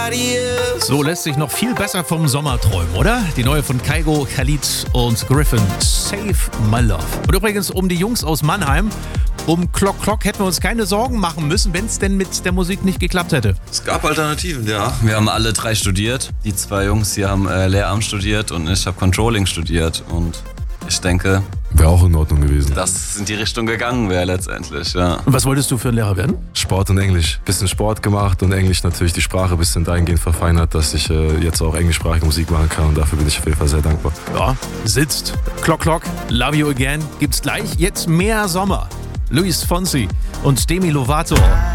So lässt sich noch viel besser vom Sommer träumen, oder? Die neue von Kygo, Khalid und Griffin, Save My Love. Und übrigens um die Jungs aus Mannheim, um Clock Clock hätten wir uns keine Sorgen machen müssen, wenn es denn mit der Musik nicht geklappt hätte. Es gab Alternativen, ja. Wir haben alle 3 studiert. Die 2 Jungs hier haben Lehramt studiert und ich habe Controlling studiert. Und ich denke, wäre auch in Ordnung gewesen. dass es in die Richtung gegangen wäre letztendlich, ja. Und was wolltest du für ein Lehrer werden? Sport und Englisch. Bisschen Sport gemacht und Englisch natürlich die Sprache ein bisschen dahingehend verfeinert, dass ich jetzt auch englischsprachige Musik machen kann und dafür bin ich auf jeden Fall sehr dankbar. Ja, sitzt. Clock Clock, Love You Again gibt's gleich. Jetzt mehr Sommer. Luis Fonsi und Demi Lovato.